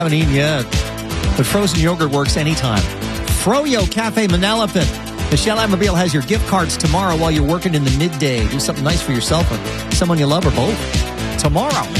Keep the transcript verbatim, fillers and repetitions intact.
Haven't eaten yet, but frozen yogurt works anytime. Froyo Cafe Manalapan. Michelle Amabile has your gift cards tomorrow while you're working in the midday. Do something nice for yourself or someone you love or both. Tomorrow.